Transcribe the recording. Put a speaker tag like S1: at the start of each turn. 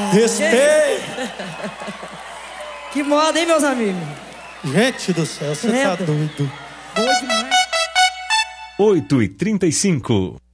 S1: Respeito!
S2: Que moda, hein, meus amigos?
S1: Gente do céu, você tá doido.
S2: Boa demais.
S3: 8h35.